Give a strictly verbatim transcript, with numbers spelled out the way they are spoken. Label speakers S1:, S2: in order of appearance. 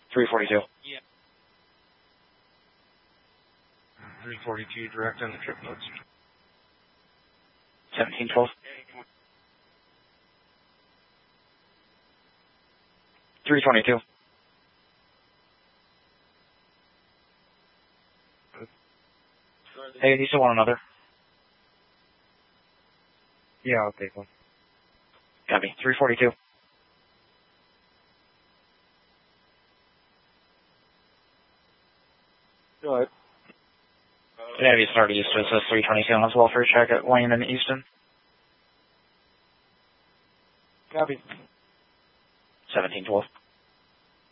S1: three forty-two.
S2: Yeah. three forty-two, direct on the trip notes.
S1: seventeen twelve. three twenty-two. Hey, do you still want another?
S2: Yeah, I'll take one.
S1: Copy. three forty-two.
S2: Go ahead.
S1: Yeah, you started Easton. It says three twenty-seven as well for a check at Wayne and Easton.
S2: Copy.
S1: seventeen twelve.